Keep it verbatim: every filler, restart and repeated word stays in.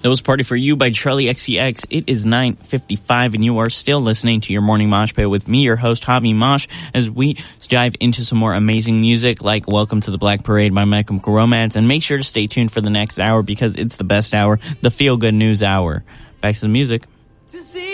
That was Party For You by Charlie X C X. It is nine fifty-five, and you are still listening to your Morning Mosh Pit with me, your host, Javi Mosh, as we dive into some more amazing music like Welcome to the Black Parade by My Chemical Romance. And make sure to stay tuned for the next hour because it's the best hour, the feel-good news hour. Back to the music. To see